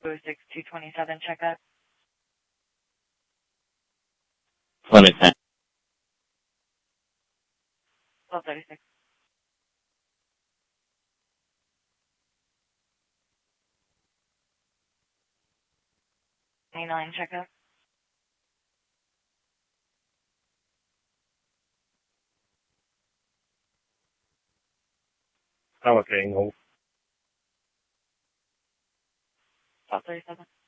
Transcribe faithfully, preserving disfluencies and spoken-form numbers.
oh six two twenty-seven checkup. Limit ten. twelve thirty-six. twenty-nine checkup. Allocating hold. twelve thirty-seven.